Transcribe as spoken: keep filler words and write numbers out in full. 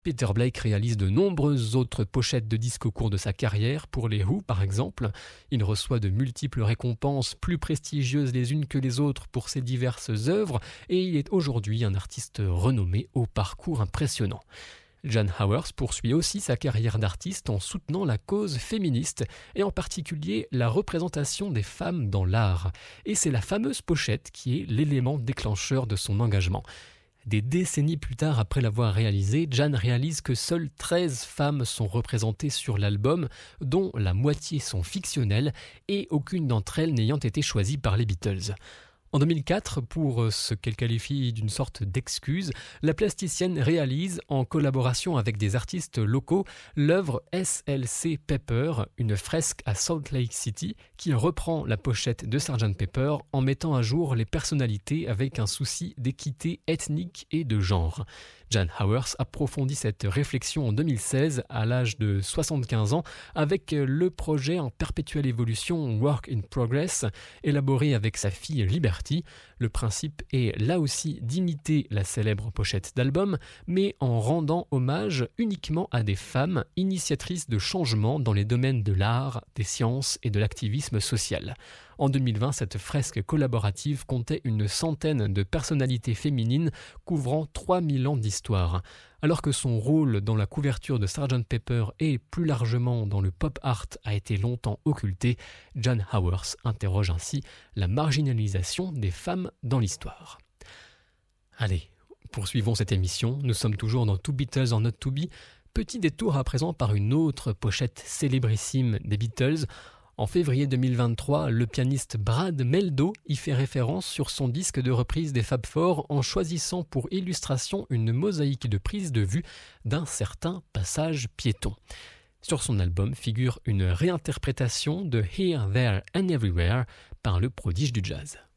Peter Blake réalise de nombreuses autres pochettes de disques au cours de sa carrière, pour les Who par exemple. Il reçoit de multiples récompenses, plus prestigieuses les unes que les autres pour ses diverses œuvres, et il est aujourd'hui un artiste renommé au parcours impressionnant. Jan Howers poursuit aussi sa carrière d'artiste en soutenant la cause féministe, et en particulier la représentation des femmes dans l'art. Et c'est la fameuse pochette qui est l'élément déclencheur de son engagement. Des décennies plus tard, après l'avoir réalisé, Jan réalise que seules treize femmes sont représentées sur l'album, dont la moitié sont fictionnelles et aucune d'entre elles n'ayant été choisie par les Beatles. En deux mille quatre, pour ce qu'elle qualifie d'une sorte d'excuse, la plasticienne réalise, en collaboration avec des artistes locaux, l'œuvre S L C Pepper, une fresque à Salt Lake City, qui reprend la pochette de sergent Pepper en mettant à jour les personnalités avec un souci d'équité ethnique et de genre. Jan Howers approfondit cette réflexion en deux mille seize, à l'âge de soixante-quinze ans, avec le projet en perpétuelle évolution Work in Progress, élaboré avec sa fille Liberty. Le principe est là aussi d'imiter la célèbre pochette d'album, mais en rendant hommage uniquement à des femmes initiatrices de changements dans les domaines de l'art, des sciences et de l'activisme social. En deux mille vingt, cette fresque collaborative comptait une centaine de personnalités féminines couvrant trois mille ans d'histoire. Alors que son rôle dans la couverture de sergent Pepper et plus largement dans le pop art a été longtemps occulté, Jan Howers interroge ainsi la marginalisation des femmes dans l'histoire. Allez, poursuivons cette émission. Nous sommes toujours dans Two Beatles en Not To Be. Petit détour à présent par une autre pochette célébrissime des Beatles. En février deux mille vingt-trois, le pianiste Brad Mehldau y fait référence sur son disque de reprise des Fab Four en choisissant pour illustration une mosaïque de prise de vue d'un certain passage piéton. Sur son album figure une réinterprétation de Here, There and Everywhere par le prodige du jazz.